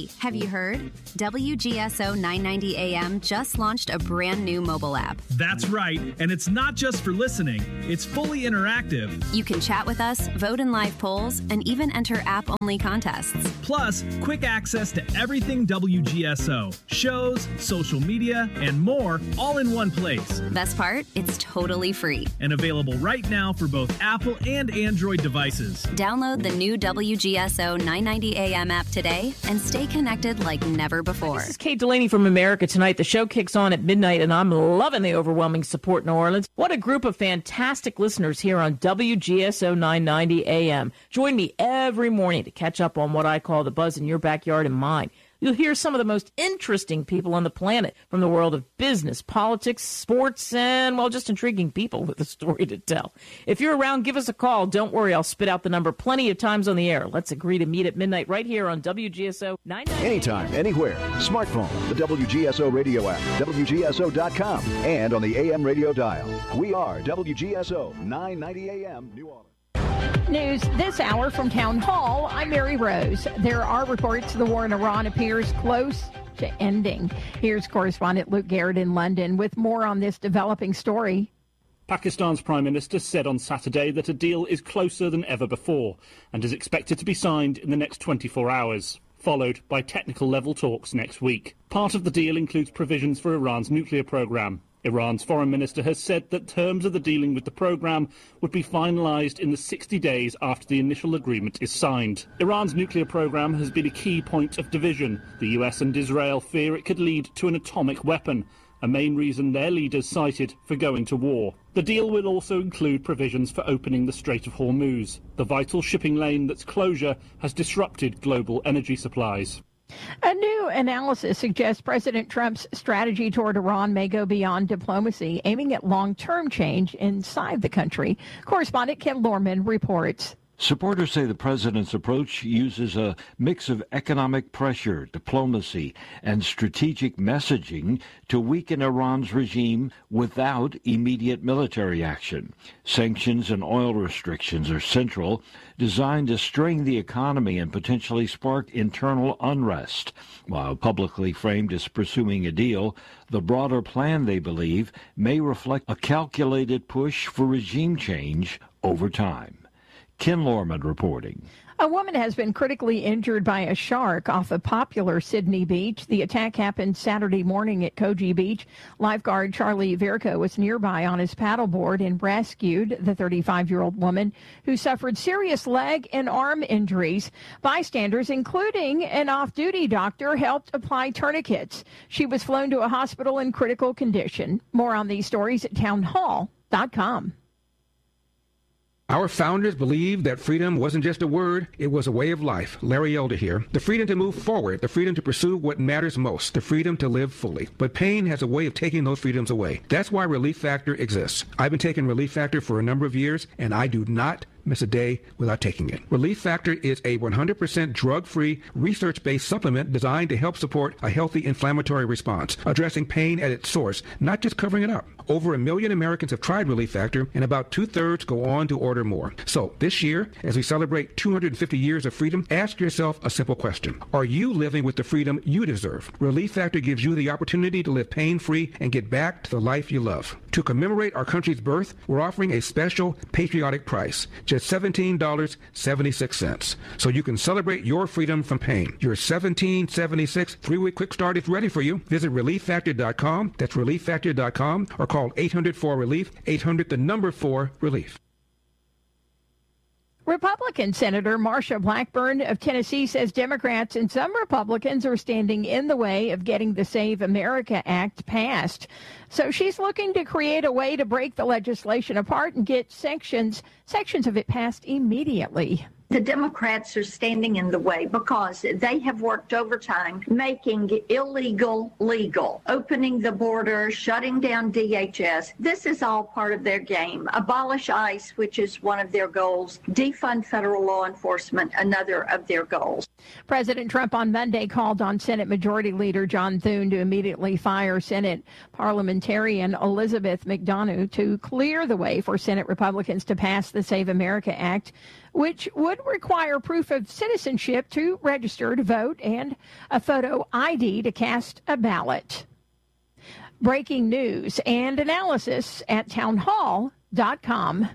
Hey, have you heard? WGSO 990 AM just launched a brand new mobile app. That's right, and it's not just for listening. It's fully interactive. You can chat with us, vote in live polls, and even enter app-only contests. Plus, quick access to everything WGSO, shows, social media, and more, all in one place. Best part? It's totally free. And available right now for both Apple and Android devices. Download the new WGSO 990 AM app today and stay connected like never before. This is Kate Delaney from America Tonight. The show kicks on at midnight, and I'm loving the overwhelming support in New Orleans. What a group of fantastic listeners here on WGSO 990 AM. Join me every morning to catch up on what I call the buzz in your backyard and mine. You'll hear some of the most interesting people on the planet from the world of business, politics, sports, and, well, just intriguing people with a story to tell. If you're around, give us a call. Don't worry, I'll spit out the number plenty of times on the air. Let's agree to meet at midnight right here on WGSO 990. Anytime, anywhere. Smartphone, the WGSO radio app, WGSO.com, and on the AM radio dial. We are WGSO 990 AM, New Orleans. News this hour from Town Hall. I'm Mary Rose. There are reports the war in Iran appears close to ending. Here's correspondent Luke Garrett in London with more on this developing story. Pakistan's Prime Minister said on Saturday that a deal is closer than ever before and is expected to be signed in the next 24 hours, followed by technical level talks next week. Part of the deal includes provisions for Iran's nuclear program. Iran's foreign minister has said that terms of the dealing with the program would be finalized in the 60 days after the initial agreement is signed. Iran's nuclear program has been a key point of division. The US and Israel fear it could lead to an atomic weapon, a main reason their leaders cited for going to war. The deal will also include provisions for opening the Strait of Hormuz, the vital shipping lane that's closure has disrupted global energy supplies. A new analysis suggests President Trump's strategy toward Iran may go beyond diplomacy, aiming at long-term change inside the country. Correspondent Ken Lorman reports. Supporters say the president's approach uses a mix of economic pressure, diplomacy, and strategic messaging to weaken Iran's regime without immediate military action. Sanctions and oil restrictions are central, designed to strain the economy and potentially spark internal unrest. While publicly framed as pursuing a deal, the broader plan, they believe, may reflect a calculated push for regime change over time. Ken Lorman reporting. A woman has been critically injured by a shark off a popular Sydney beach. The attack happened Saturday morning at Koji Beach. Lifeguard Charlie Virco was nearby on his paddleboard and rescued the 35-year-old woman who suffered serious leg and arm injuries. Bystanders, including an off-duty doctor, helped apply tourniquets. She was flown to a hospital in critical condition. More on these stories at townhall.com. Our founders believed that freedom wasn't just a word, it was a way of life. Larry Elder here. The freedom to move forward, the freedom to pursue what matters most, the freedom to live fully. But pain has a way of taking those freedoms away. That's why Relief Factor exists. I've been taking Relief Factor for a number of years, and I do not miss a day without taking it. Relief Factor is a 100% drug-free, research-based supplement designed to help support a healthy inflammatory response, addressing pain at its source, not just covering it up. Over 1 million Americans have tried Relief Factor, and about 2/3 go on to order more. So this year, as we celebrate 250 years of freedom, ask yourself a simple question. Are you living with the freedom you deserve? Relief Factor gives you the opportunity to live pain-free and get back to the life you love. To commemorate our country's birth, we're offering a special patriotic price, just $17.76, so you can celebrate your freedom from pain. Your $17.76 3-week quick start is ready for you. Visit ReliefFactor.com, that's ReliefFactor.com, or call 800-4-RELIEF, 800-4-RELIEF. Republican Senator Marsha Blackburn of Tennessee says Democrats and some Republicans are standing in the way of getting the Save America Act passed. So she's looking to create a way to break the legislation apart and get sections of it passed immediately. The Democrats are standing in the way because they have worked overtime making illegal legal, opening the border, shutting down DHS. This is all part of their game. Abolish ICE, which is one of their goals. Defund federal law enforcement, another of their goals. President Trump on Monday called on Senate Majority Leader John Thune to immediately fire Senate parliamentarian Elizabeth McDonough to clear the way for Senate Republicans to pass the Save America Act, which would require proof of citizenship to register to vote and a photo ID to cast a ballot. Breaking news and analysis at townhall.com.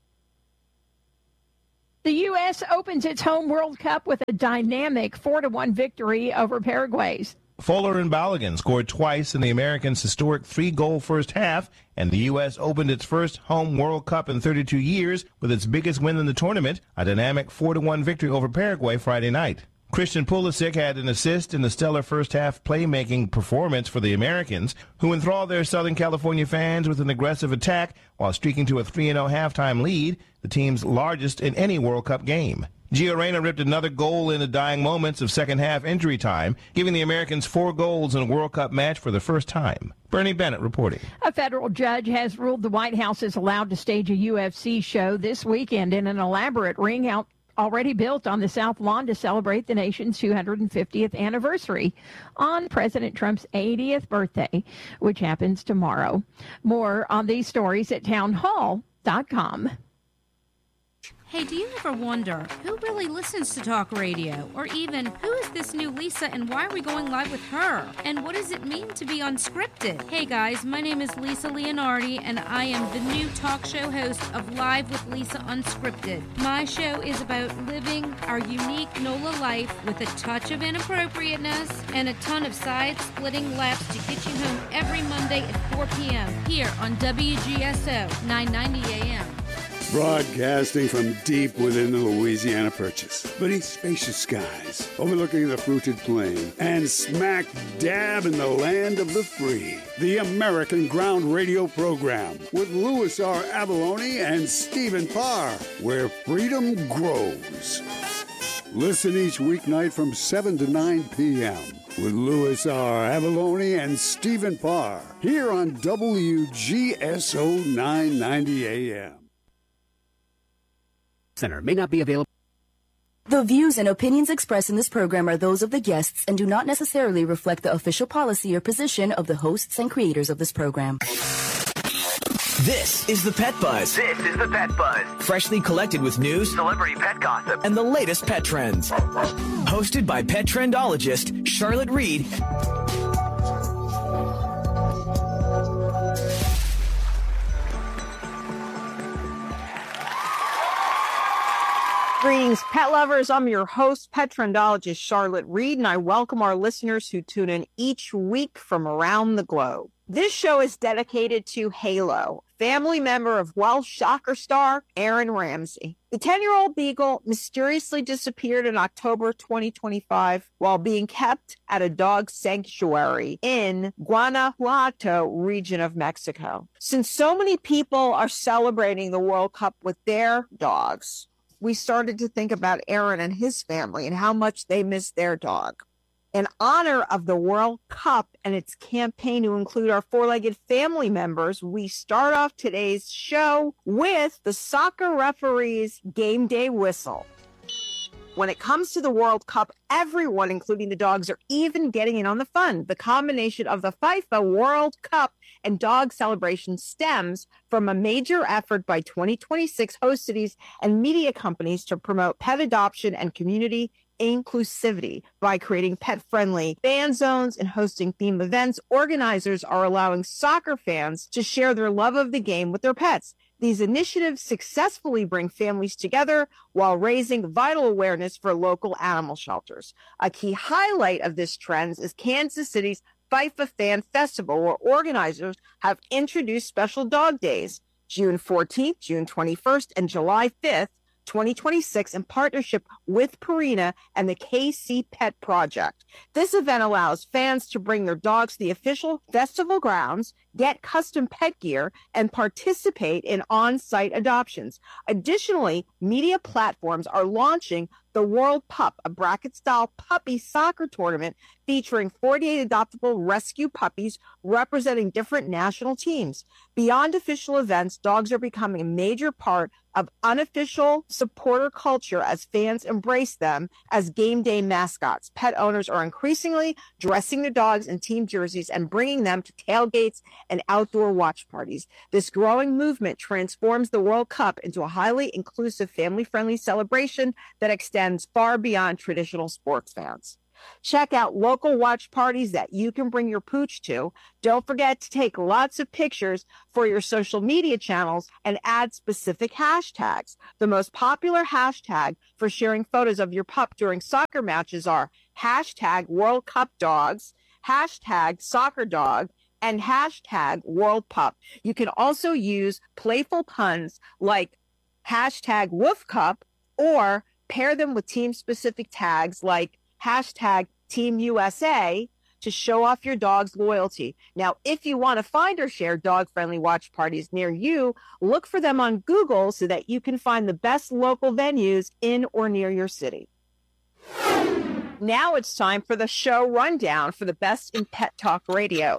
The U.S. opens its home World Cup with a dynamic 4-1 victory over Paraguay. Fuller and Balogun scored twice in the Americans' historic 3-goal first half, and the U.S. opened its first home World Cup in 32 years with its biggest win in the tournament, a dynamic 4-1 victory over Paraguay Friday night. Christian Pulisic had an assist in the stellar first-half playmaking performance for the Americans, who enthralled their Southern California fans with an aggressive attack while streaking to a 3-0 halftime lead, the team's largest in any World Cup game. Gio Reyna ripped another goal in the dying moments of second-half injury time, giving the Americans 4 goals in a World Cup match for the first time. Bernie Bennett reporting. A federal judge has ruled the White House is allowed to stage a UFC show this weekend in an elaborate ring already built on the South Lawn to celebrate the nation's 250th anniversary on President Trump's 80th birthday, which happens tomorrow. More on these stories at townhall.com. Hey, do you ever wonder who really listens to talk radio? Or even, who is this new Lisa and why are we going live with her? And what does it mean to be unscripted? Hey guys, my name is Lisa Leonardi and I am the new talk show host of Live with Lisa Unscripted. My show is about living our unique NOLA life with a touch of inappropriateness and a ton of side-splitting laughs to get you home every Monday at 4 p.m. here on WGSO 990 AM. Broadcasting from deep within the Louisiana Purchase, beneath spacious skies, overlooking the fruited plain, and smack dab in the land of the free. The American Ground Radio Program with Louis R. Avalone and Stephen Parr, where freedom grows. Listen each weeknight from 7 to 9 p.m. with Louis R. Avalone and Stephen Parr, here on WGSO 990 AM. Center may not be available. The views and opinions expressed in this program are those of the guests and do not necessarily reflect the official policy or position of the hosts and creators of this program. This is the Pet Buzz. This is the Pet Buzz. Freshly collected with news, celebrity pet gossip, and the latest pet trends. Hosted by pet trendologist Charlotte Reed. Greetings, pet lovers. I'm your host, pet trendologist Charlotte Reed, and I welcome our listeners who tune in each week from around the globe. This show is dedicated to Halo, family member of Welsh soccer star Aaron Ramsey. The 10-year-old beagle mysteriously disappeared in October 2025 while being kept at a dog sanctuary in Guanajuato region of Mexico. Since so many people are celebrating the World Cup with their dogs, we started to think about Aaron and his family and how much they miss their dog. In honor of the World Cup and its campaign to include our four-legged family members, we start off today's show with the soccer referee's game day whistle. When it comes to the World Cup, everyone, including the dogs, are even getting in on the fun. The combination of the FIFA World Cup and dog celebration stems from a major effort by 2026 host cities and media companies to promote pet adoption and community inclusivity. By creating pet-friendly fan zones and hosting theme events, organizers are allowing soccer fans to share their love of the game with their pets. These initiatives successfully bring families together while raising vital awareness for local animal shelters. A key highlight of this trend is Kansas City's FIFA Fan Festival, where organizers have introduced special dog days, June 14th, June 21st, and July 5th, 2026, in partnership with Purina and the KC Pet Project. This event allows fans to bring their dogs to the official festival grounds, get custom pet gear, and participate in on-site adoptions. Additionally, media platforms are launching the World Pup, a bracket-style puppy soccer tournament featuring 48 adoptable rescue puppies representing different national teams. Beyond official events, dogs are becoming a major part of unofficial supporter culture as fans embrace them as game day mascots. Pet owners are increasingly dressing their dogs in team jerseys and bringing them to tailgates and outdoor watch parties. This growing movement transforms the World Cup into a highly inclusive, family-friendly celebration that extends far beyond traditional sports fans. Check out local watch parties that you can bring your pooch to. Don't forget to take lots of pictures for your social media channels and add specific hashtags. The most popular hashtag for sharing photos of your pup during soccer matches are hashtag World Cup Dogs, hashtag Soccer Dog, and hashtag World Pup. You can also use playful puns like hashtag Woof Cup or pair them with team-specific tags like hashtag Team USA to show off your dog's loyalty. Now, if you want to find or share dog-friendly watch parties near you, look for them on Google so that you can find the best local venues in or near your city. Now it's time for the show rundown for the best in Pet Talk Radio.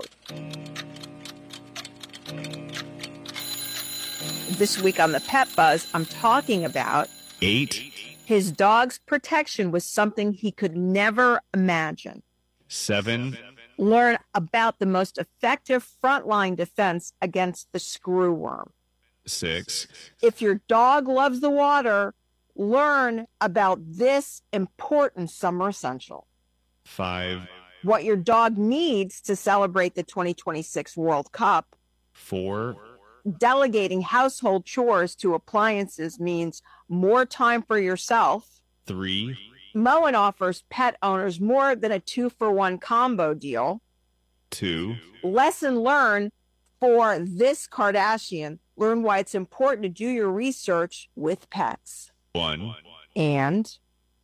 This week on the Pet Buzz, I'm talking about 8. His dog's protection was something he could never imagine. 7. Learn about the most effective frontline defense against the screwworm. 6. If your dog loves the water, learn about this important summer essential. 5. What your dog needs to celebrate the 2026 World Cup. 4. Delegating household chores to appliances means more time for yourself. 3. Moen offers pet owners more than a 2-for-1 combo deal. 2. Lesson learned for this Kardashian. Learn why it's important to do your research with pets. 1. And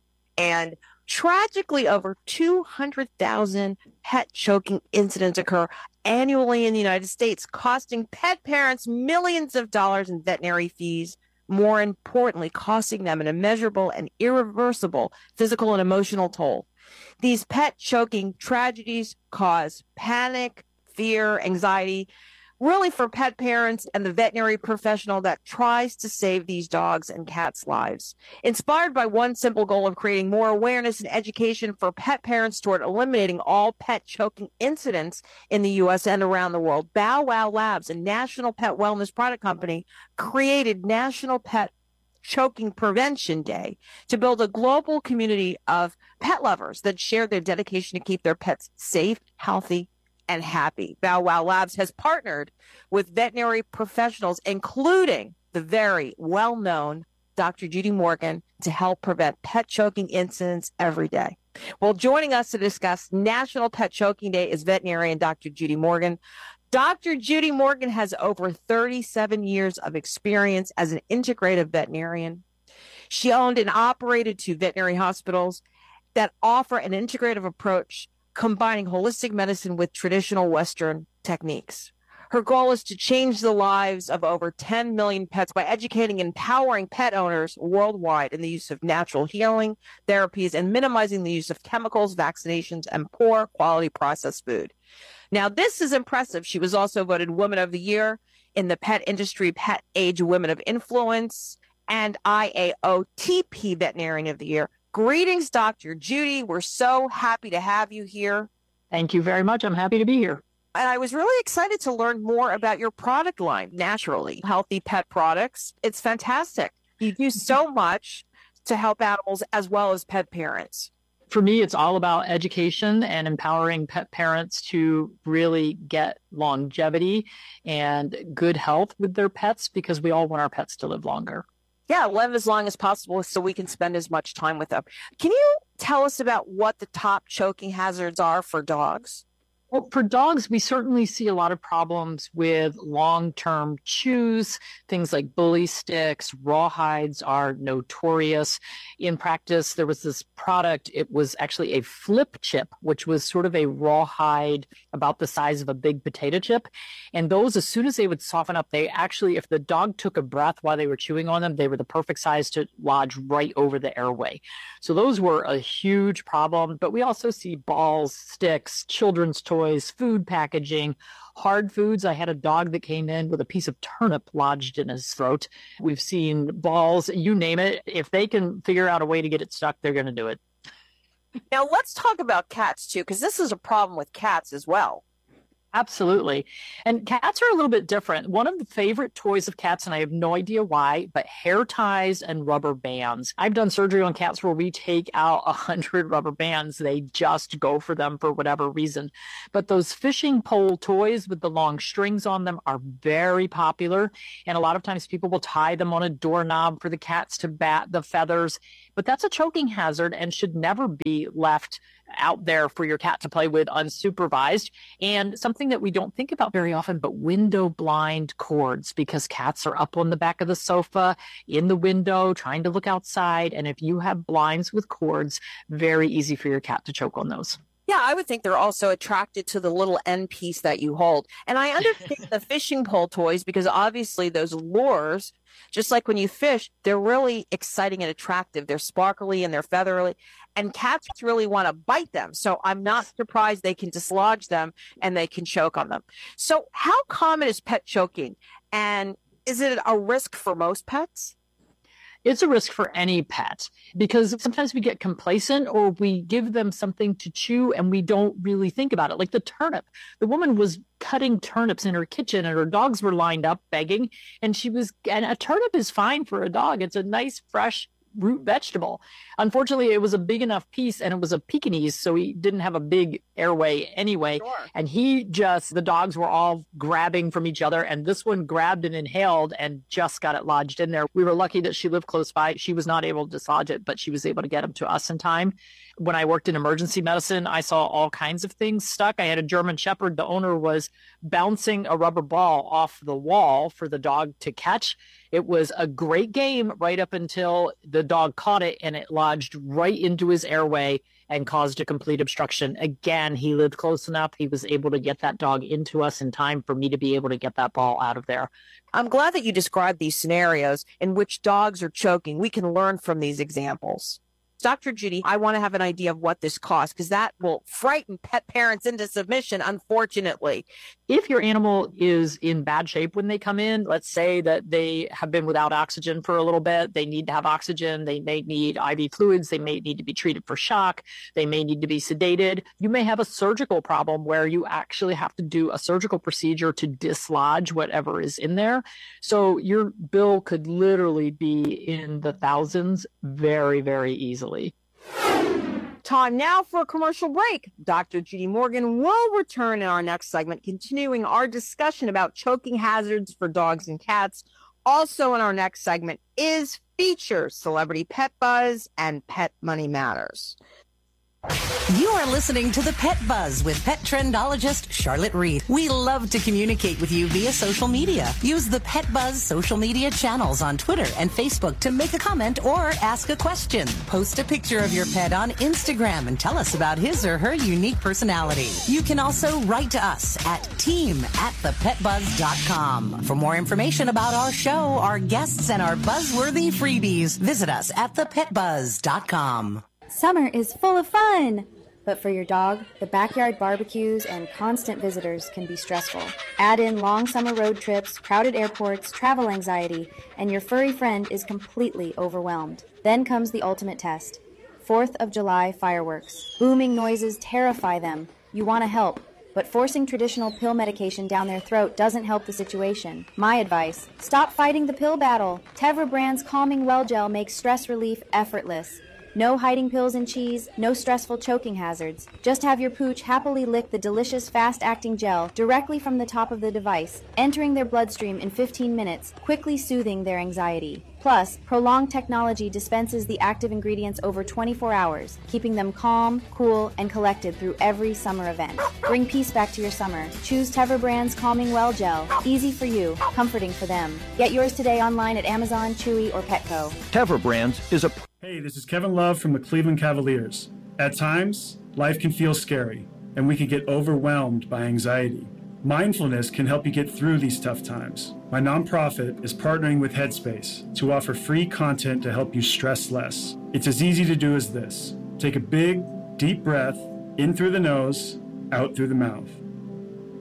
tragically, over 200,000 pet choking incidents occur annually in the United States, costing pet parents millions of dollars in veterinary fees. More importantly, costing them an immeasurable and irreversible physical and emotional toll. These pet choking tragedies cause panic, fear, anxiety, really for pet parents and the veterinary professional that tries to save these dogs and cats' lives. Inspired by one simple goal of creating more awareness and education for pet parents toward eliminating all pet choking incidents in the U.S. and around the world, Bow Wow Labs, a national pet wellness product company, created National Pet Choking Prevention Day to build a global community of pet lovers that share their dedication to keep their pets safe, healthy, and happy. Bow Wow Labs has partnered with veterinary professionals, including the very well-known Dr. Judy Morgan, to help prevent pet choking incidents every day. Well, joining us to discuss National Pet Choking Day is veterinarian Dr. Judy Morgan. Dr. Judy Morgan has over 37 years of experience as an integrative veterinarian. She owned and operated 2 veterinary hospitals that offer an integrative approach combining holistic medicine with traditional Western techniques. Her goal is to change the lives of over 10 million pets by educating and empowering pet owners worldwide in the use of natural healing therapies and minimizing the use of chemicals, vaccinations, and poor quality processed food. Now, this is impressive. She was also voted Woman of the Year in the pet industry, Pet Age Women of Influence, and IAOTP Veterinarian of the Year. Greetings, Dr. Judy. We're so happy to have you here. Thank you very much. I'm happy to be here. And I was really excited to learn more about your product line, Naturally Healthy Pet Products. It's fantastic. You do so much to help animals as well as pet parents. For me, it's all about education and empowering pet parents to really get longevity and good health with their pets, because we all want our pets to live longer. Yeah, live as long as possible so we can spend as much time with them. Can you tell us about what the top choking hazards are for dogs? Well, for dogs, we certainly see a lot of problems with long-term chews. Things like bully sticks, rawhides are notorious. In practice, there was this product. It was actually a flip chip, which was sort of a rawhide about the size of a big potato chip. And those, as soon as they would soften up, they actually, if the dog took a breath while they were chewing on them, they were the perfect size to lodge right over the airway. So those were a huge problem. But we also see balls, sticks, children's toys, toys, food packaging, hard foods. I had a dog that came in with a piece of turnip lodged in his throat. We've seen balls, you name it. If they can figure out a way to get it stuck, they're going to do it. Now let's talk about cats too, because this is a problem with cats as well. Absolutely. And cats are a little bit different. One of the favorite toys of cats, and I have no idea why, but hair ties and rubber bands. I've done surgery on cats where we take out 100 rubber bands. They just go for them for whatever reason. But those fishing pole toys with the long strings on them are very popular. And a lot of times people will tie them on a doorknob for the cats to bat the feathers. But that's a choking hazard and should never be left out there for your cat to play with unsupervised. And something that we don't think about very often, but window blind cords, because cats are up on the back of the sofa in the window trying to look outside. And if you have blinds with cords, very easy for your cat to choke on those. Yeah, I would think they're also attracted to the little end piece that you hold. And I understand the fishing pole toys, because obviously those lures, just like when you fish, they're really exciting and attractive. They're sparkly and they're feathery, and cats really want to bite them. So I'm not surprised they can dislodge them and they can choke on them. So how common is pet choking? And is it a risk for most pets? It's a risk for any pet, because sometimes we get complacent or we give them something to chew and we don't really think about it. Like the turnip. The woman was cutting turnips in her kitchen and her dogs were lined up begging, and a turnip is fine for a dog. It's a nice, fresh root vegetable. Unfortunately, it was a big enough piece and it was a Pekingese, so he didn't have a big airway anyway. Sure. And the dogs were all grabbing from each other, and this one grabbed and inhaled and just got it lodged in there. We were lucky that she lived close by. She was not able to dislodge it, but she was able to get him to us in time. When I worked in emergency medicine, I saw all kinds of things stuck. I had a German Shepherd. The owner was bouncing a rubber ball off the wall for the dog to catch. It was a great game right up until the dog caught it and it lodged right into his airway and caused a complete obstruction. Again, he lived close enough. He was able to get that dog into us in time for me to be able to get that ball out of there. I'm glad that you described these scenarios in which dogs are choking. We can learn from these examples. Dr. Judy, I want to have an idea of what this costs, because that will frighten pet parents into submission, unfortunately. If your animal is in bad shape when they come in, let's say that they have been without oxygen for a little bit, they need to have oxygen, they may need IV fluids, they may need to be treated for shock, they may need to be sedated. You may have a surgical problem where you actually have to do a surgical procedure to dislodge whatever is in there. So your bill could literally be in the thousands very, very easily. Time now for a commercial break. Dr. Judy Morgan will return in our next segment, continuing our discussion about choking hazards for dogs and cats. Also in our next segment is features, Celebrity Pet Buzz, and Pet Money Matters. You are listening to the Pet Buzz with pet trendologist Charlotte Reed. We love to communicate with you via social media. Use the Pet Buzz social media channels on Twitter and Facebook to make a comment or ask a question. Post a picture of your pet on Instagram and tell us about his or her unique personality. You can also write to us at team@thepetbuzz.com. For more information about our show, our guests, and our buzzworthy freebies, visit us at thepetbuzz.com. Summer is full of fun! But for your dog, the backyard barbecues and constant visitors can be stressful. Add in long summer road trips, crowded airports, travel anxiety, and your furry friend is completely overwhelmed. Then comes the ultimate test. 4th of July fireworks. Booming noises terrify them. You want to help, but forcing traditional pill medication down their throat doesn't help the situation. My advice, stop fighting the pill battle. Tevra brand's Calming Well Gel makes stress relief effortless. No hiding pills in cheese, no stressful choking hazards. Just have your pooch happily lick the delicious fast-acting gel directly from the top of the device, entering their bloodstream in 15 minutes, quickly soothing their anxiety. Plus, Prolonged Technology dispenses the active ingredients over 24 hours, keeping them calm, cool, and collected through every summer event. Bring peace back to your summer. Choose Tevra brand's Calming Well Gel. Easy for you, comforting for them. Get yours today online at Amazon, Chewy, or Petco. Tevra Brands is a... Hey, this is Kevin Love from the Cleveland Cavaliers. At times, life can feel scary, and we can get overwhelmed by anxiety. Mindfulness can help you get through these tough times. My nonprofit is partnering with Headspace to offer free content to help you stress less. It's as easy to do as this. Take a big, deep breath in through the nose, out through the mouth.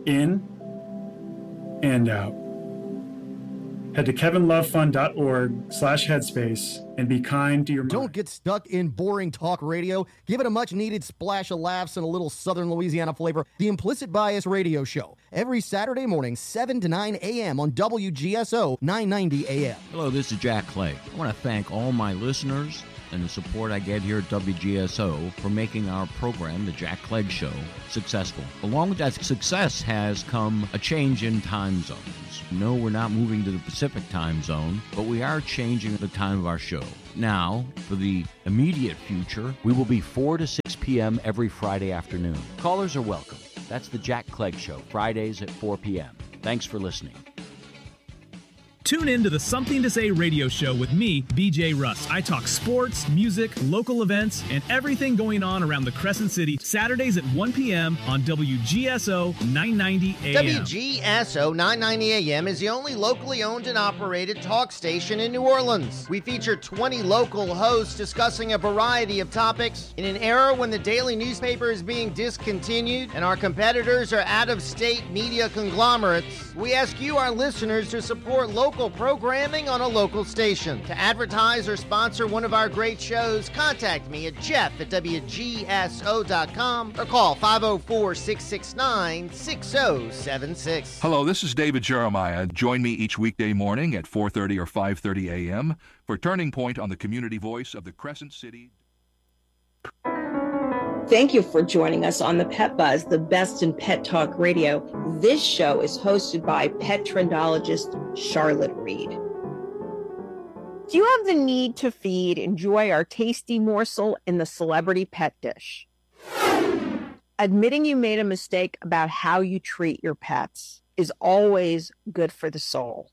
in and out. Head to kevinlovefund.org/headspace and be kind to your mind. Don't get stuck in boring talk radio. Give it a much-needed splash of laughs and a little Southern Louisiana flavor. The Implicit Bias Radio Show, every Saturday morning, 7 to 9 a.m. on WGSO 990 AM. Hello, this is Jack Clegg. I want to thank all my listeners and the support I get here at WGSO for making our program, The Jack Clegg Show, successful. Along with that success has come a change in time zones. No, we're not moving to the Pacific time zone, but we are changing the time of our show. Now, for the immediate future, we will be 4 to 6 p.m. every Friday afternoon. Callers are welcome. That's The Jack Clegg Show, Fridays at 4 p.m. Thanks for listening. Tune in to the Something to Say radio show with me, BJ Russ. I talk sports, music, local events, and everything going on around the Crescent City, Saturdays at 1 p.m. on WGSO 990 AM. WGSO 990 AM is the only locally owned and operated talk station in New Orleans. We feature 20 local hosts discussing a variety of topics. In an era when the daily newspaper is being discontinued and our competitors are out-of-state media conglomerates, we ask you, our listeners, to support local programming on a local station. To advertise or sponsor one of our great shows, contact me at jeff@wgso.com or call 504-669-6076. Hello, this is David Jeremiah. Join me each weekday morning at 4:30 or 5:30 a.m. for Turning Point on the community voice of the Crescent City. Thank you for joining us on the Pet Buzz, the best in pet talk radio. This show is hosted by pet trendologist Charlotte Reed. Do you have the need to feed? Enjoy our tasty morsel in the celebrity pet dish. Admitting you made a mistake about how you treat your pets is always good for the soul.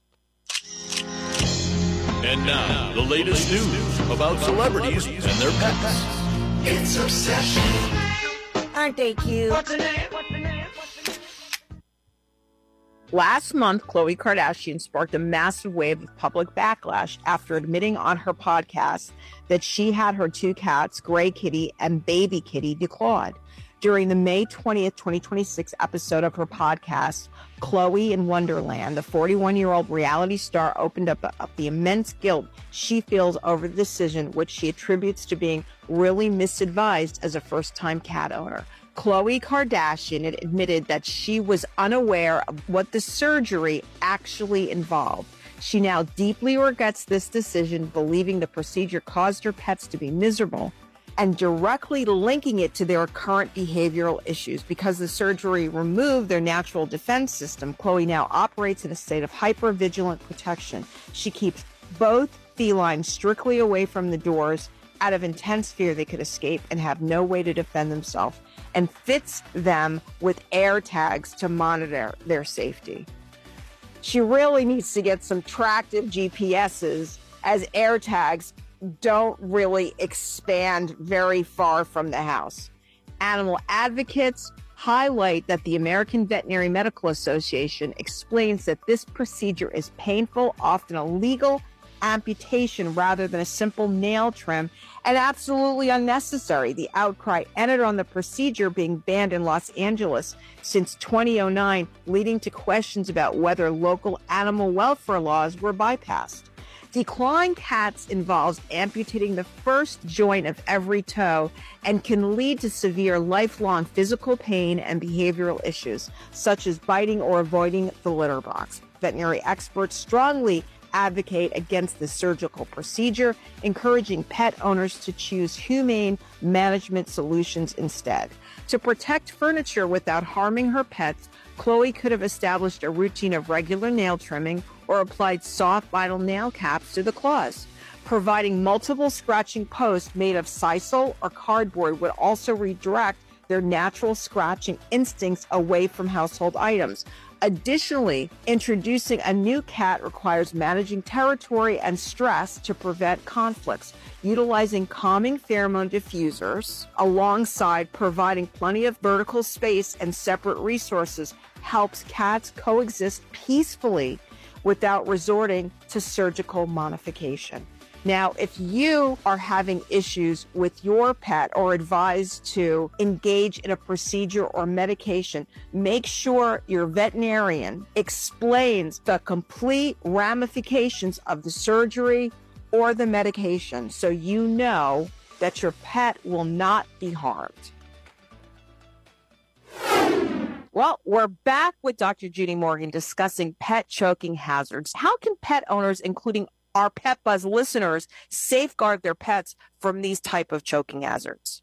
And now, the latest news about celebrities and their pets. It's Obsession. Aren't they cute? What's the name? Last month, Khloe Kardashian sparked a massive wave of public backlash after admitting on her podcast that she had her two cats, Gray Kitty and Baby Kitty, declawed. During the May 20th, 2026 episode of her podcast, Khloe in Wonderland, the 41-year-old reality star opened up the immense guilt she feels over the decision, which she attributes to being really misadvised as a first-time cat owner. Khloe Kardashian admitted that she was unaware of what the surgery actually involved. She now deeply regrets this decision, believing the procedure caused her pets to be miserable, and directly linking it to their current behavioral issues. Because the surgery removed their natural defense system, Khloe now operates in a state of hyper-vigilant protection. She keeps both felines strictly away from the doors out of intense fear they could escape and have no way to defend themselves, and fits them with air tags to monitor their safety. She really needs to get some tractive GPSs, as air tags don't really expand very far from the house. Animal advocates highlight that the American Veterinary Medical Association explains that this procedure is painful, often a legal amputation rather than a simple nail trim, and absolutely unnecessary. The outcry ended on the procedure being banned in Los Angeles since 2009, leading to questions about whether local animal welfare laws were bypassed. Declawing cats involves amputating the first joint of every toe and can lead to severe lifelong physical pain and behavioral issues, such as biting or avoiding the litter box. Veterinary experts strongly advocate against the surgical procedure, encouraging pet owners to choose humane management solutions instead. To protect furniture without harming her pets, Khloe could have established a routine of regular nail trimming or applied soft vinyl nail caps to the claws. Providing multiple scratching posts made of sisal or cardboard would also redirect their natural scratching instincts away from household items. Additionally, introducing a new cat requires managing territory and stress to prevent conflicts. Utilizing calming pheromone diffusers alongside providing plenty of vertical space and separate resources helps cats coexist peacefully without resorting to surgical modification. Now, if you are having issues with your pet or advised to engage in a procedure or medication, make sure your veterinarian explains the complete ramifications of the surgery or the medication so you know that your pet will not be harmed. Well, we're back with Dr. Judy Morgan discussing pet choking hazards. How can pet owners, including our Pet Buzz listeners, safeguard their pets from these type of choking hazards?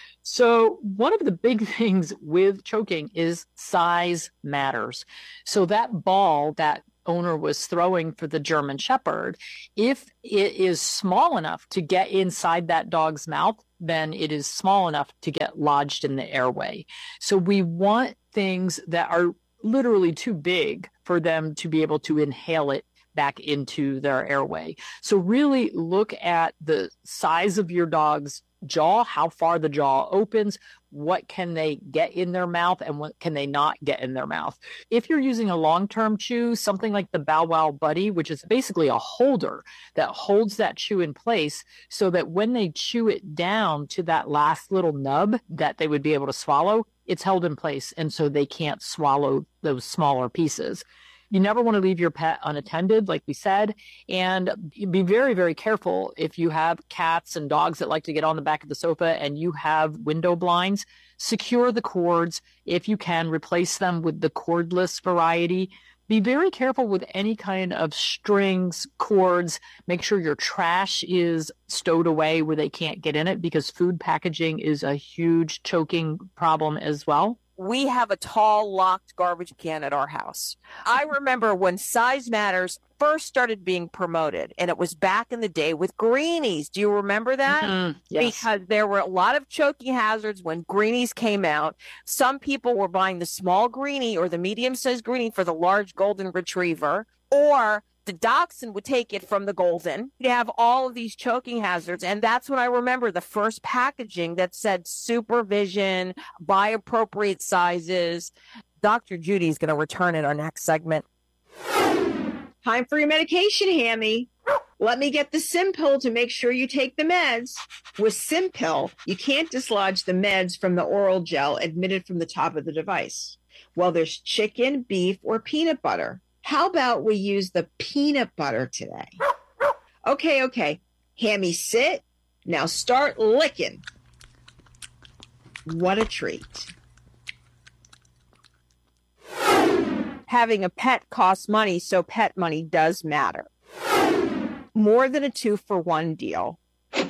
So one of the big things with choking is size matters. So that ball that owner was throwing for the German Shepherd, if it is small enough to get inside that dog's mouth, then it is small enough to get lodged in the airway. So we want things that are literally too big for them to be able to inhale it back into their airway. So really look at the size of your dog's jaw, how far the jaw opens, what can they get in their mouth and what can they not get in their mouth. If you're using a long-term chew, something like the Bow Wow Buddy, which is basically a holder that holds that chew in place so that when they chew it down to that last little nub that they would be able to swallow, it's held in place and so they can't swallow those smaller pieces. You never want to leave your pet unattended, like we said, and be very, very careful if you have cats and dogs that like to get on the back of the sofa and you have window blinds. Secure the cords. If you can, replace them with the cordless variety. Be very careful with any kind of strings, cords. Make sure your trash is stowed away where they can't get in it because food packaging is a huge choking problem as well. We have a tall, locked garbage can at our house. I remember when Size Matters first started being promoted, and it was back in the day with greenies. Do you remember that? Mm-hmm. Yes. Because there were a lot of choking hazards when greenies came out. Some people were buying the small greenie or the medium-sized greenie for the large golden retriever, or the dachshund would take it from the golden. You'd have all of these choking hazards. And that's when I remember the first packaging that said supervision, buy appropriate sizes. Dr. Judy's going to return in our next segment. Time for your medication, Hammy. Let me get the Simpill to make sure you take the meds. With Simpill, you can't dislodge the meds from the oral gel admitted from the top of the device. Well, there's chicken, beef, or peanut butter. How about we use the peanut butter today? Okay. Hammy, sit. Now start licking. What a treat. Having a pet costs money, so pet money does matter. More than a 2-for-1 deal.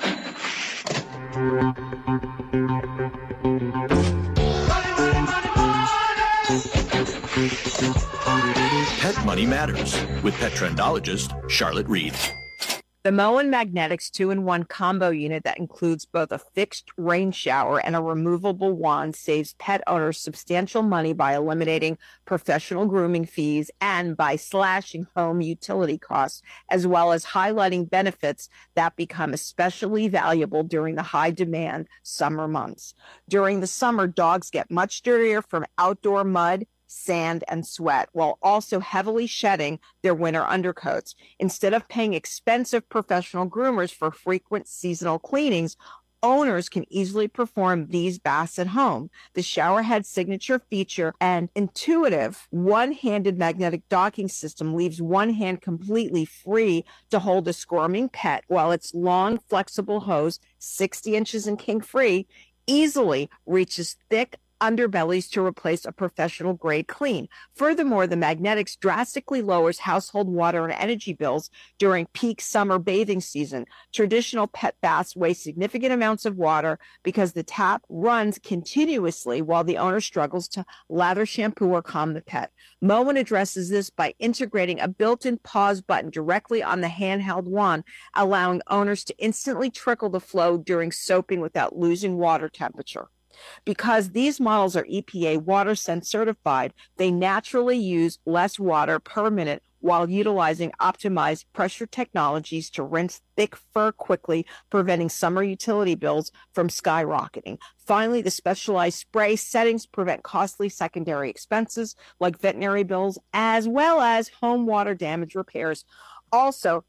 Pet Money Matters with pet trendologist Charlotte Reed. The Moen Magnetics 2-in-1 combo unit that includes both a fixed rain shower and a removable wand saves pet owners substantial money by eliminating professional grooming fees and by slashing home utility costs, as well as highlighting benefits that become especially valuable during the high-demand summer months. During the summer, dogs get much dirtier from outdoor mud, sand, and sweat, while also heavily shedding their winter undercoats. Instead of paying expensive professional groomers for frequent seasonal cleanings, owners can easily perform these baths at home. The showerhead signature feature and intuitive one-handed magnetic docking system leaves one hand completely free to hold a squirming pet, while its long, flexible hose, 60 inches and kink-free, easily reaches thick underbellies to replace a professional grade clean. Furthermore, the Magnetics drastically lowers household water and energy bills during peak summer bathing season. Traditional pet baths waste significant amounts of water because the tap runs continuously while the owner struggles to lather, shampoo, or calm the pet. Moen addresses this by integrating a built-in pause button directly on the handheld wand, allowing owners to instantly trickle the flow during soaping without losing water temperature. Because these models are EPA WaterSense certified, they naturally use less water per minute while utilizing optimized pressure technologies to rinse thick fur quickly, preventing summer utility bills from skyrocketing. Finally, the specialized spray settings prevent costly secondary expenses like veterinary bills, as well as home water damage repairs. Also,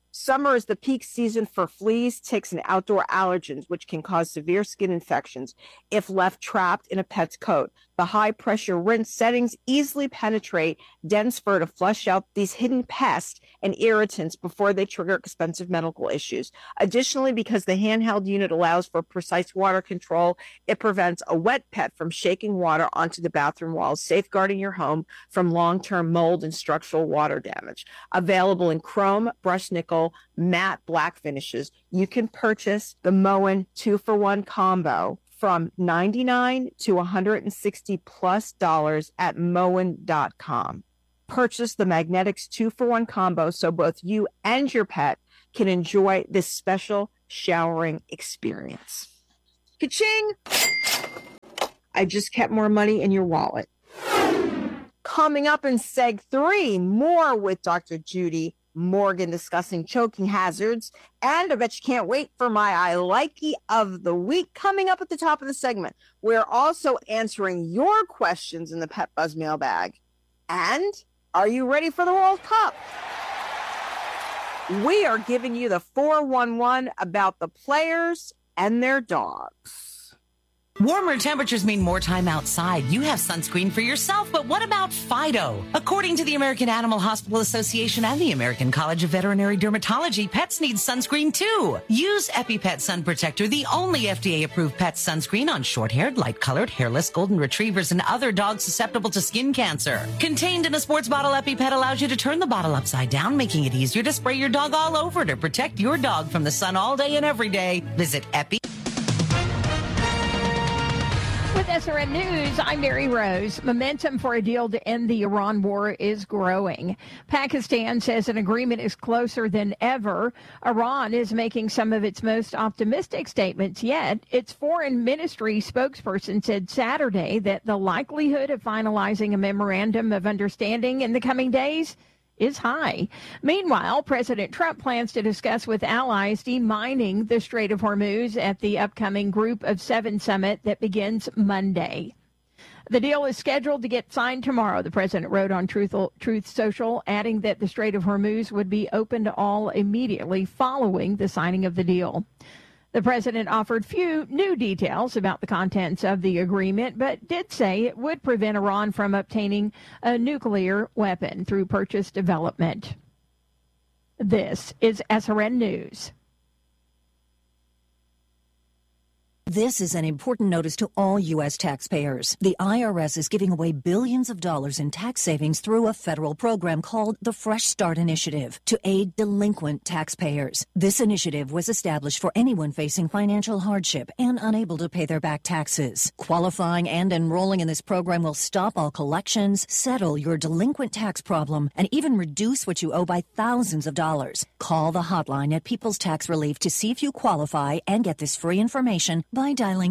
Summer is the peak season for fleas, ticks, and outdoor allergens, which can cause severe skin infections if left trapped in a pet's coat. The high-pressure rinse settings easily penetrate dense fur to flush out these hidden pests and irritants before they trigger expensive medical issues. Additionally, because the handheld unit allows for precise water control, it prevents a wet pet from shaking water onto the bathroom walls, safeguarding your home from long-term mold and structural water damage. Available in chrome, brushed nickel, matte black finishes. You can purchase the Moen 2-for-1 combo from $99 to $160+ at Moen.com. Purchase the Magnetics 2-for-1 combo so both you and your pet can enjoy this special showering experience. Ka-ching! I just kept more money in your wallet. Coming up in Seg 3, more with Dr. Judy Morgan discussing choking hazards. And I bet you can't wait for my I Likey of the Week coming up at the top of the segment. We're also answering your questions in the Pet Buzz mailbag. And are you ready for the World Cup? We are giving you the 411 about the players and their dogs. Warmer temperatures mean more time outside. You have sunscreen for yourself, but what about Fido? According to the American Animal Hospital Association and the American College of Veterinary Dermatology, pets need sunscreen too. Use EpiPet Sun Protector, the only FDA-approved pet sunscreen on short-haired, light-colored, hairless golden retrievers and other dogs susceptible to skin cancer. Contained in a sports bottle, EpiPet allows you to turn the bottle upside down, making it easier to spray your dog all over to protect your dog from the sun all day and every day. Visit Epi. With SRN News, I'm Mary Rose. Momentum for a deal to end the Iran war is growing. Pakistan says an agreement is closer than ever. Iran is making some of its most optimistic statements yet. Its foreign ministry spokesperson said Saturday that the likelihood of finalizing a memorandum of understanding in the coming days is high. Meanwhile, President Trump plans to discuss with allies demining the Strait of Hormuz at the upcoming Group of Seven summit that begins Monday. The deal is scheduled to get signed tomorrow, the president wrote on Truth Social, adding that the Strait of Hormuz would be open to all immediately following the signing of the deal. The president offered few new details about the contents of the agreement, but did say it would prevent Iran from obtaining a nuclear weapon through purchase development. This is SRN News. This is an important notice to all U.S. taxpayers. The IRS is giving away billions of dollars in tax savings through a federal program called the Fresh Start Initiative to aid delinquent taxpayers. This initiative was established for anyone facing financial hardship and unable to pay their back taxes. Qualifying and enrolling in this program will stop all collections, settle your delinquent tax problem, and even reduce what you owe by thousands of dollars. Call the hotline at People's Tax Relief to see if you qualify and get this free information by dialing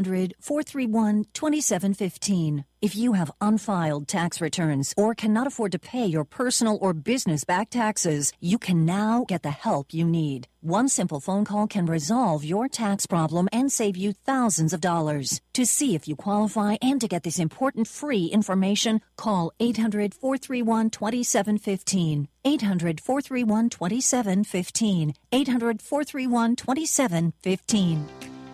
800-431-2715. If you have unfiled tax returns or cannot afford to pay your personal or business back taxes, you can now get the help you need. One simple phone call can resolve your tax problem and save you thousands of dollars. To see if you qualify and to get this important free information, call 800-431-2715. 800-431-2715. 800-431-2715.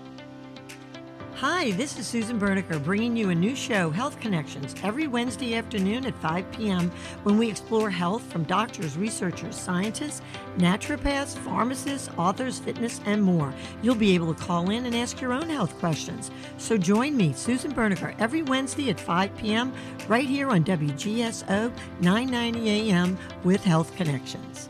Hi, this is Susan Berniker bringing you a new show, Health Connections, every Wednesday afternoon at 5 p.m. when we explore health from doctors, researchers, scientists, naturopaths, pharmacists, authors, fitness, and more. You'll be able to call in and ask your own health questions. So join me, Susan Berniker, every Wednesday at 5 p.m. right here on WGSO 990 AM with Health Connections.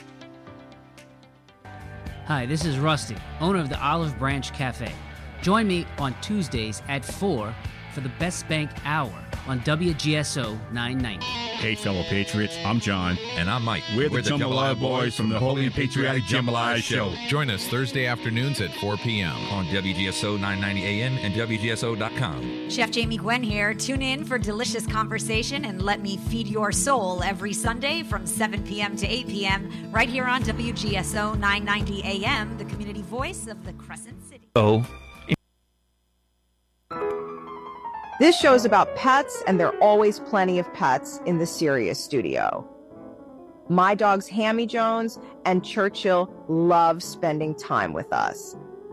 Hi, this is Rusty, owner of the Olive Branch Cafe. Join me on Tuesdays at 4 for the Best Bank Hour on WGSO 990. Hey, fellow patriots, I'm John. And I'm Mike. We're the Jambalaya Boys from the Holy and Patriotic Jambalaya Show. Join us Thursday afternoons at 4 p.m. on WGSO 990 AM and WGSO.com. Chef Jamie Gwen here. Tune in for delicious conversation and let me feed your soul every Sunday from 7 p.m. to 8 p.m. right here on WGSO 990 AM, the community voice of the Crescent City. This show is about pets, and there are always plenty of pets in the Sirius studio. My dogs Hammy Jones and Churchill love spending time with us.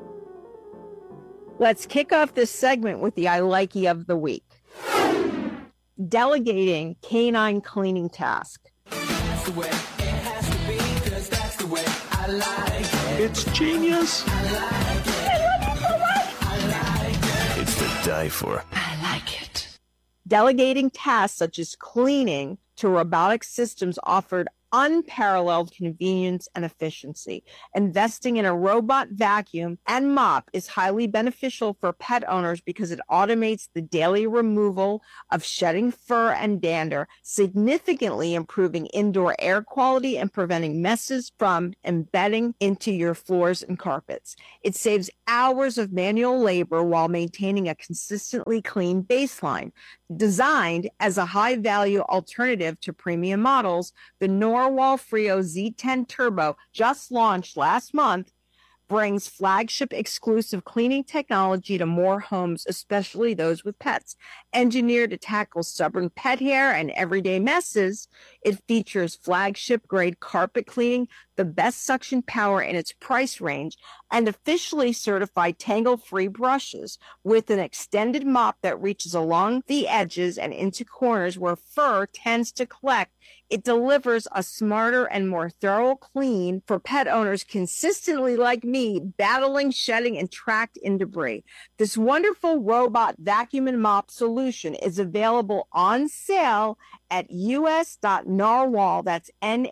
Let's kick off this segment with the I Likey of the week. Delegating canine cleaning task. That's the way it has to be, 'cause that's the way I like it. It's genius. I like it. I love it so much. I like it. It's to die for. I like it. Delegating tasks such as cleaning to robotic systems offered unparalleled convenience and efficiency. Investing in a robot vacuum and mop is highly beneficial for pet owners because it automates the daily removal of shedding fur and dander, significantly improving indoor air quality and preventing messes from embedding into your floors and carpets. It saves hours of manual labor while maintaining a consistently clean baseline. Designed as a high-value alternative to premium models, the Norwal Frio Z10 Turbo, just launched last month, brings flagship exclusive cleaning technology to more homes, especially those with pets. Engineered to tackle stubborn pet hair and everyday messes, it features flagship grade carpet cleaning, the best suction power in its price range, and officially certified tangle-free brushes with an extended mop that reaches along the edges and into corners where fur tends to collect. It delivers a smarter and more thorough clean for pet owners consistently like me, battling shedding and tracked in debris. This wonderful robot vacuum and mop solution is available on sale at us.narwhal, that's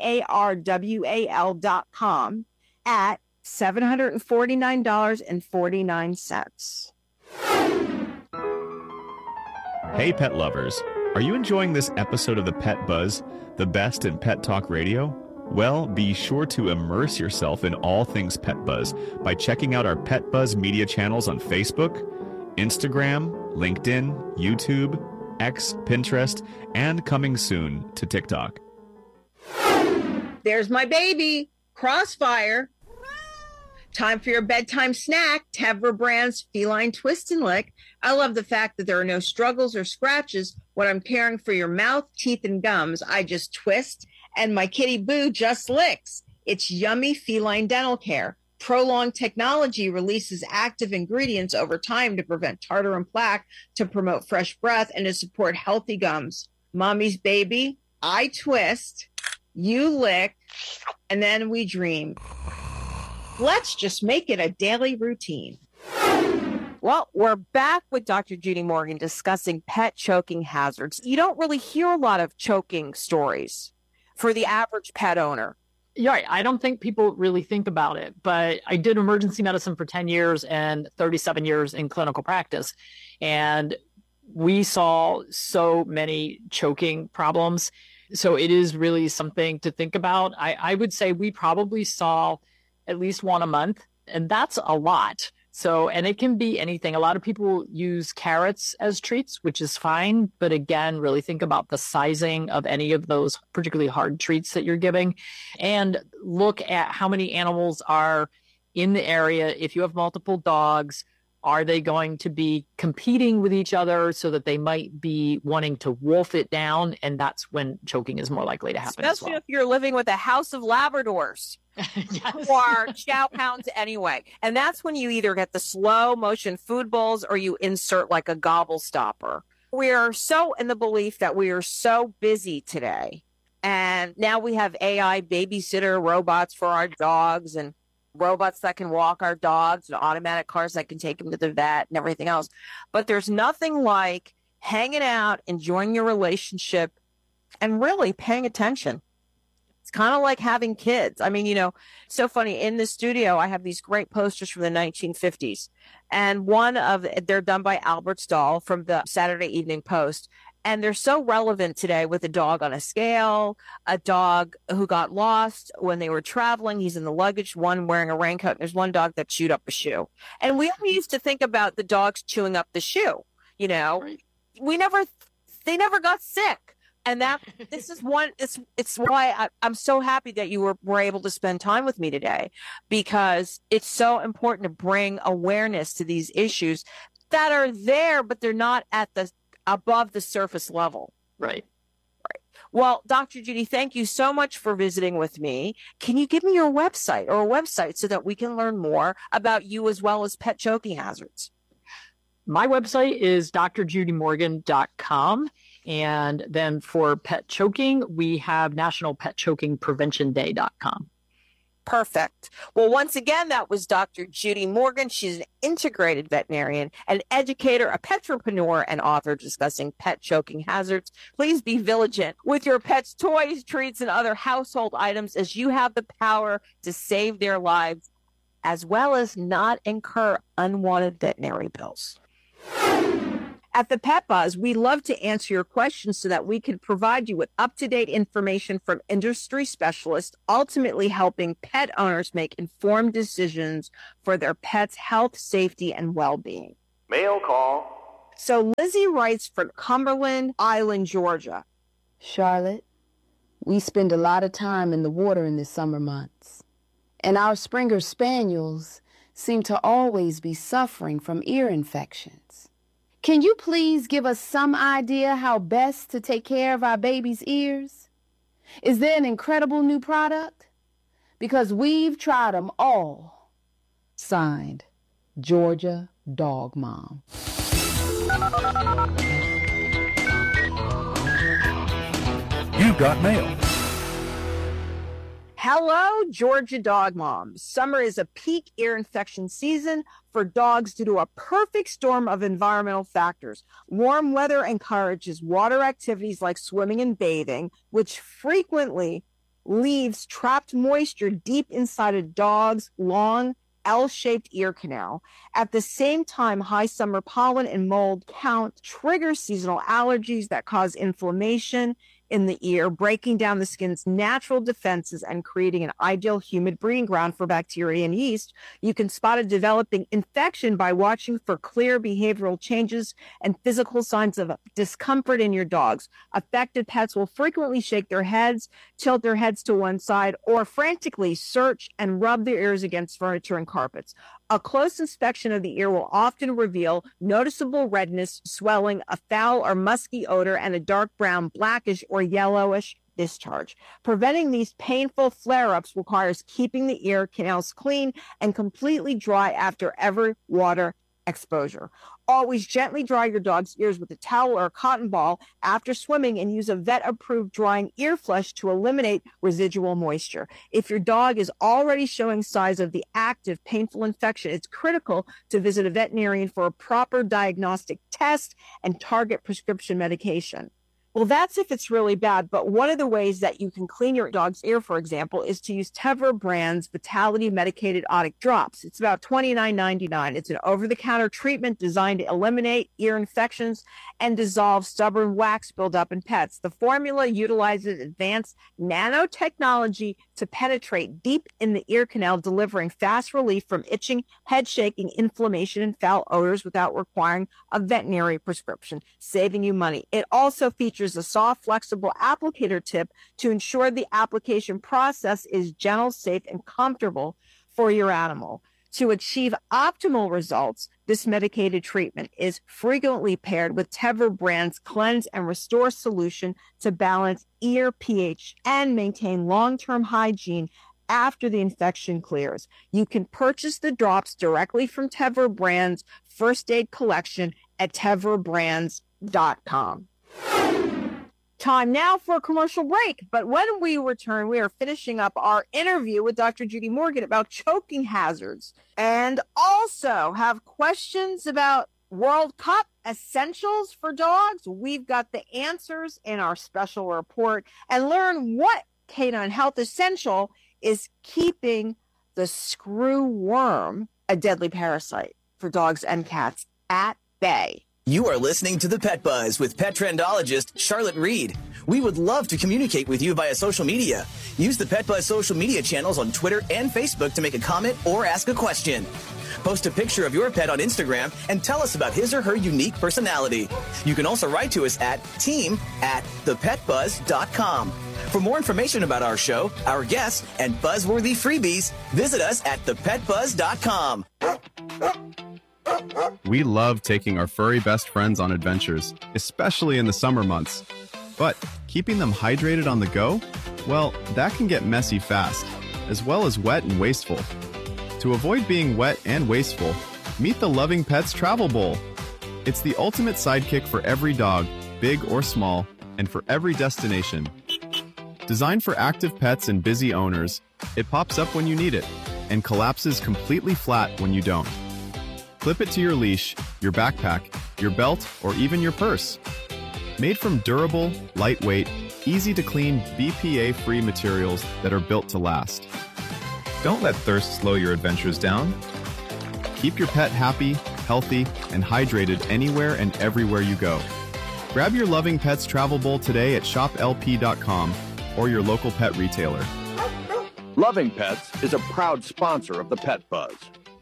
NARWAL.com, at $749.49. Hey, pet lovers. Are you enjoying this episode of the Pet Buzz, the best in pet talk radio? Well, be sure to immerse yourself in all things Pet Buzz by checking out our Pet Buzz media channels on Facebook, Instagram, LinkedIn, YouTube, X, Pinterest, and coming soon to TikTok. There's my baby, Crossfire. Time for your bedtime snack, Tevra Brand's Feline Twist and Lick. I love the fact that there are no struggles or scratches when I'm caring for your mouth, teeth, and gums. I just twist, and my kitty Boo just licks. It's yummy feline dental care. Prolonged technology releases active ingredients over time to prevent tartar and plaque, to promote fresh breath, and to support healthy gums. Mommy's baby, I twist, you lick, and then we dream. Let's just make it a daily routine. Well, we're back with Dr. Judy Morgan discussing pet choking hazards. You don't really hear a lot of choking stories for the average pet owner. Yeah, I don't think people really think about it, but I did emergency medicine for 10 years and 37 years in clinical practice. And we saw so many choking problems. So it is really something to think about. I would say we probably saw at least one a month, and that's a lot. So, and it can be anything. A lot of people use carrots as treats, which is fine. But again, really think about the sizing of any of those particularly hard treats that you're giving, and look at how many animals are in the area. If you have multiple dogs, are they going to be competing with each other so that they might be wanting to wolf it down? And that's when choking is more likely to happen. Especially if you're living with a house of Labradors. Who are chow pounds anyway. And that's when you either get the slow motion food bowls or you insert like a gobble stopper. We are so in the belief that we are so busy today. And now we have AI babysitter robots for our dogs and robots that can walk our dogs and automatic cars that can take them to the vet and everything else. But there's nothing like hanging out, enjoying your relationship, and really paying attention. It's kind of like having kids. I mean, you know, so funny. In the studio, I have these great posters from the 1950s. And they're done by Albert Stahl from the Saturday Evening Post. And they're so relevant today with a dog on a scale, a dog who got lost when they were traveling. He's in the luggage, one wearing a raincoat. There's one dog that chewed up a shoe. And we only used to think about the dogs chewing up the shoe, you know. Right. They never got sick. And this is one, it's why I'm so happy that you were able to spend time with me today, because it's so important to bring awareness to these issues that are there, but they're not at above the surface level. Right. Well, Dr. Judy, thank you so much for visiting with me. Can you give me your website or a website so that we can learn more about you as well as pet choking hazards? My website is drjudymorgan.com. And then for pet choking, we have nationalpetchokingpreventionday.com. Perfect. Well, once again, that was Dr. Judy Morgan. She's an integrated veterinarian, an educator, a petrepreneur, and author discussing pet choking hazards. Please be vigilant with your pet's toys, treats, and other household items, as you have the power to save their lives, as well as not incur unwanted veterinary bills. At the Pet Buzz, we love to answer your questions so that we can provide you with up-to-date information from industry specialists, ultimately helping pet owners make informed decisions for their pet's health, safety, and well-being. Mail call. So Lizzie writes from Cumberland Island, Georgia. Charlotte, we spend a lot of time in the water in the summer months, and our Springer Spaniels seem to always be suffering from ear infections. Can you please give us some idea how best to take care of our baby's ears? Is there an incredible new product? Because we've tried them all. Signed, Georgia Dog Mom. You've got mail. Hello, Georgia Dog Mom. Summer is a peak ear infection season for dogs due to a perfect storm of environmental factors. Warm weather encourages water activities like swimming and bathing, which frequently leaves trapped moisture deep inside a dog's long L-shaped ear canal. At the same time, high summer pollen and mold count trigger seasonal allergies that cause inflammation in the ear, breaking down the skin's natural defenses and creating an ideal humid breeding ground for bacteria and yeast. You can spot a developing infection by watching for clear behavioral changes and physical signs of discomfort in your dogs. Affected pets will frequently shake their heads, tilt their heads to one side, or frantically search and rub their ears against furniture and carpets. A close inspection of the ear will often reveal noticeable redness, swelling, a foul or musky odor, and a dark brown, blackish, or yellowish discharge. Preventing these painful flare-ups requires keeping the ear canals clean and completely dry after every water exposure. Always gently dry your dog's ears with a towel or a cotton ball after swimming, and use a vet-approved drying ear flush to eliminate residual moisture. If your dog is already showing signs of the active painful infection, it's critical to visit a veterinarian for a proper diagnostic test and target prescription medication. Well, that's if it's really bad, but one of the ways that you can clean your dog's ear, for example, is to use Tevra brand's Vitality Medicated Otic Drops. It's about $29.99. It's an over-the-counter treatment designed to eliminate ear infections and dissolve stubborn wax buildup in pets. The formula utilizes advanced nanotechnology to penetrate deep in the ear canal, delivering fast relief from itching, head shaking, inflammation, and foul odors without requiring a veterinary prescription, saving you money. It also features a soft, flexible applicator tip to ensure the application process is gentle, safe, and comfortable for your animal. To achieve optimal results, this medicated treatment is frequently paired with Tevra brand's Cleanse and Restore solution to balance ear pH and maintain long-term hygiene after the infection clears. You can purchase the drops directly from Tevra brand's First Aid Collection at tevrabrands.com. Time now for a commercial break. But when we return, we are finishing up our interview with Dr. Judy Morgan about choking hazards, and also have questions about World Cup essentials for dogs. We've got the answers in our special report, and learn what Canine Health Essential is keeping the screw worm, a deadly parasite for dogs and cats, at bay. You are listening to The Pet Buzz with pet trendologist Charlotte Reed. We would love to communicate with you via social media. Use the Pet Buzz social media channels on Twitter and Facebook to make a comment or ask a question. Post a picture of your pet on Instagram and tell us about his or her unique personality. You can also write to us at team@thepetbuzz.com. For more information about our show, our guests, and buzzworthy freebies, visit us at thepetbuzz.com. We love taking our furry best friends on adventures, especially in the summer months. But keeping them hydrated on the go? Well, that can get messy fast, as well as wet and wasteful. To avoid being wet and wasteful, meet the Loving Pets Travel Bowl. It's the ultimate sidekick for every dog, big or small, and for every destination. Designed for active pets and busy owners, it pops up when you need it and collapses completely flat when you don't. Clip it to your leash, your backpack, your belt, or even your purse. Made from durable, lightweight, easy-to-clean, BPA-free materials that are built to last. Don't let thirst slow your adventures down. Keep your pet happy, healthy, and hydrated anywhere and everywhere you go. Grab your Loving Pets Travel Bowl today at shoplp.com or your local pet retailer. Loving Pets is a proud sponsor of the Pet Buzz.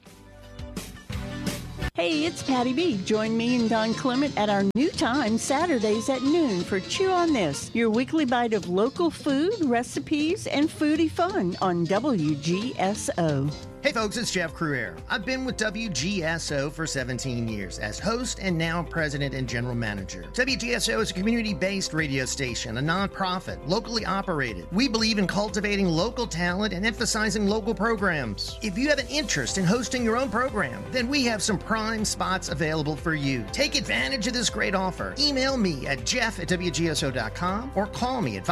Hey, it's Patty B. Join me and Don Clement at our new time, Saturdays at noon, for Chew on This, your weekly bite of local food, recipes, and foodie fun on WGSO. Hey folks, it's Jeff Cruere. I've been with WGSO for 17 years as host and now president and general manager. WGSO is a community-based radio station, a nonprofit, locally operated. We believe in cultivating local talent and emphasizing local programs. If you have an interest in hosting your own program, then we have some prime spots available for you. Take advantage of this great offer. Email me at jeff@wgso.com or call me at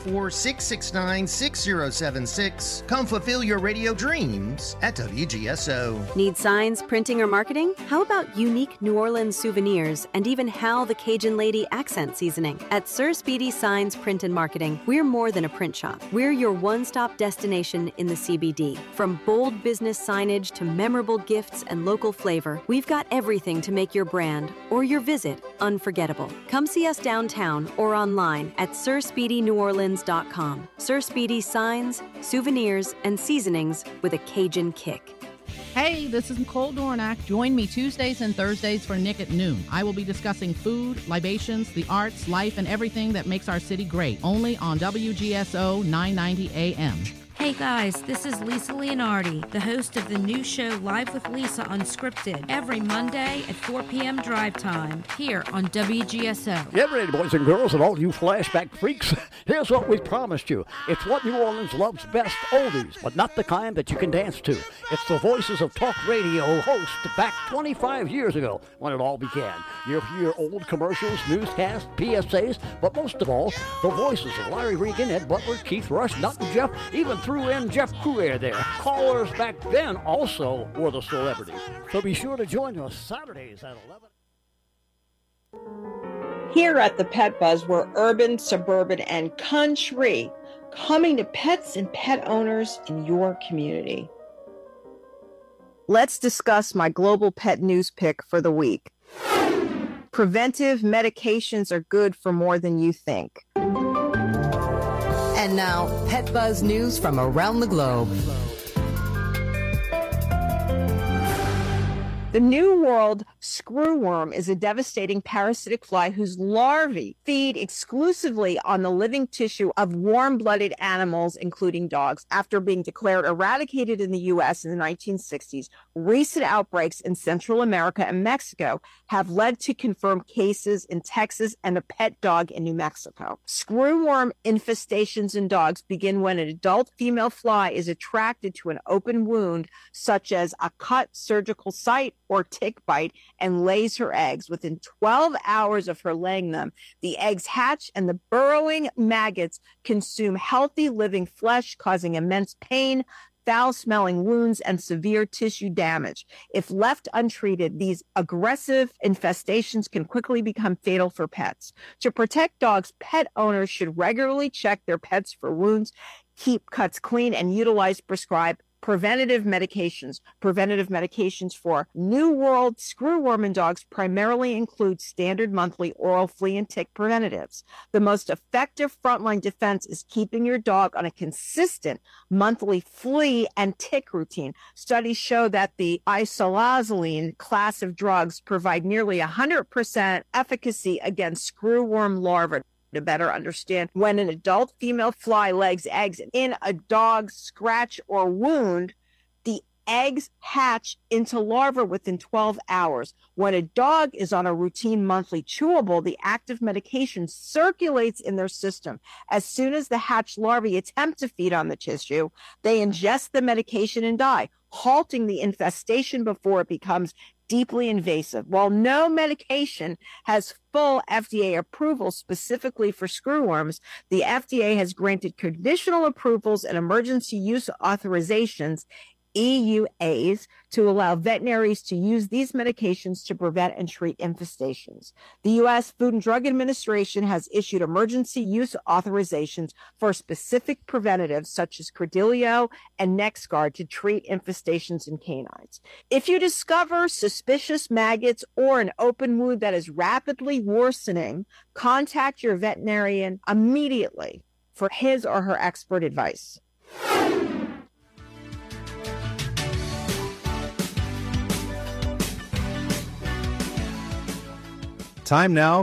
504-669-6076. Come fulfill your radio dreams at WGSO. Need signs, printing, or marketing? How about unique New Orleans souvenirs and even Hal the Cajun Lady accent seasoning? At Sir Speedy Signs Print and Marketing, we're more than a print shop. We're your one-stop destination in the CBD. From bold business signage to memorable gifts and local flavor, we've got everything to make your brand or your visit unforgettable. Come see us downtown or online at SirSpeedyNewOrleans.com. Sir Speedy Signs, souvenirs, and seasonings with a Cajun kick. Hey, this is Nicole Dornack. Join me Tuesdays and Thursdays for Nick at Noon. I will be discussing food, libations, the arts, life, and everything that makes our city great. Only on WGSO 990 AM. Hey guys, this is Lisa Leonardi, the host of the new show Live with Lisa Unscripted, every Monday at 4 p.m. drive time, here on WGSO. Get ready, boys and girls, and all you flashback freaks. Here's what we promised you. It's what New Orleans loves best, oldies, but not the kind that you can dance to. It's the voices of talk radio hosts back 25 years ago when it all began. You'll hear old commercials, newscasts, PSAs, but most of all, the voices of Larry Regan, Ed Butler, Keith Rush, Nut and Jeff, even threw in Jeff Cruere there. Callers back then also were the celebrities. So be sure to join us Saturdays at 11. Here at the Pet Buzz, we're urban, suburban, and country, coming to pets and pet owners in your community. Let's discuss my global pet news pick for the week. Preventive medications are good for more than you think. And now, Pet Buzz news from around the globe. The New World screwworm is a devastating parasitic fly whose larvae feed exclusively on the living tissue of warm-blooded animals, including dogs. After being declared eradicated in the U.S. in the 1960s, recent outbreaks in Central America and Mexico have led to confirmed cases in Texas and a pet dog in New Mexico. Screwworm infestations in dogs begin when an adult female fly is attracted to an open wound, such as a cut, surgical site, or tick bite, and lays her eggs. Within 12 hours of her laying them, the eggs hatch and the burrowing maggots consume healthy living flesh, causing immense pain, foul-smelling wounds, and severe tissue damage. If left untreated, these aggressive infestations can quickly become fatal for pets. To protect dogs, pet owners should regularly check their pets for wounds, keep cuts clean, and utilize prescribed preventative medications. Preventative medications for New World screwworm in dogs primarily include standard monthly oral flea and tick preventatives. The most effective frontline defense is keeping your dog on a consistent monthly flea and tick routine. Studies show that the isolazoline class of drugs provide nearly 100% efficacy against screwworm larvae. To better understand, when an adult female fly lays eggs in a dog's scratch or wound, the eggs hatch into larvae within 12 hours. When a dog is on a routine monthly chewable, the active medication circulates in their system. As soon as the hatched larvae attempt to feed on the tissue, they ingest the medication and die, halting the infestation before it becomes deeply invasive. While no medication has full FDA approval specifically for screwworms, the FDA has granted conditional approvals and emergency use authorizations, EUAs, to allow veterinaries to use these medications to prevent and treat infestations. The U.S. Food and Drug Administration has issued emergency use authorizations for specific preventatives such as Credelio and NexGard to treat infestations in canines. If you discover suspicious maggots or an open wound that is rapidly worsening, contact your veterinarian immediately for his or her expert advice. Time now